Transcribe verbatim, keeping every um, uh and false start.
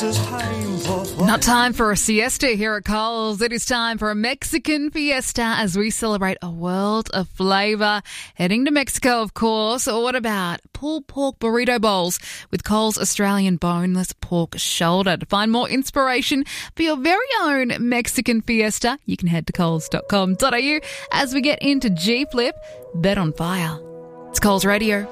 Not time for a siesta here at Coles. It is time for a Mexican fiesta as we celebrate a world of flavour. Heading to Mexico, of course. Or what about pulled pork burrito bowls with Coles Australian boneless pork shoulder? To find more inspiration for your very own Mexican fiesta, you can head to coles dot com dot a u as we get into G Flip, Bet on Fire. It's Coles Radio.